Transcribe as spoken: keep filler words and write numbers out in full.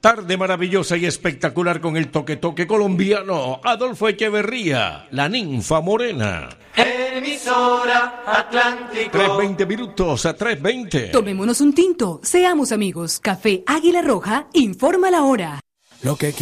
Tarde maravillosa y espectacular con el toque toque colombiano. Adolfo Echeverría, la ninfa morena. Emisora Atlántico. tres veinte minutos a tres veinte. Tomémonos un tinto, seamos amigos. Café Águila Roja informa la hora. Lo que